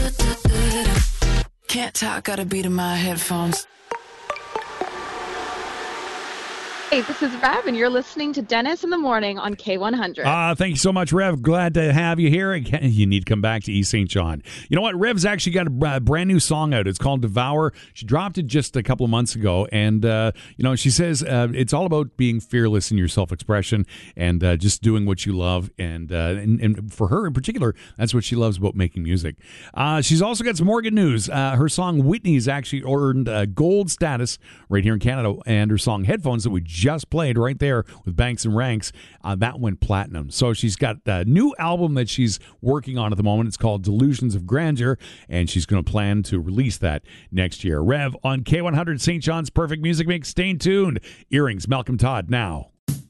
Can't talk, got a beat in my headphones. Hey, this is Rev, and you're listening to Dennis in the Morning on K100. Thank you so much, Rev. Glad to have you here. Again, you need to come back to East St. John. You know what? Rev's actually got a brand new song out. It's called Devour. She dropped it just a couple of months ago, and she says it's all about being fearless in your self-expression and just doing what you love. And for her in particular, that's what she loves about making music. She's also got some more good news. Her song Whitney's actually earned gold status right here in Canada, and her song Headphones that we just played right there with Banks and Ranks, that went platinum. So she's got a new album that she's working on at the moment. It's called Delusions of Grandeur, and she's going to plan to release that next year. Rev on K100 St. John's Perfect Music Mix. Stay tuned. Earrings, Malcolm Todd now.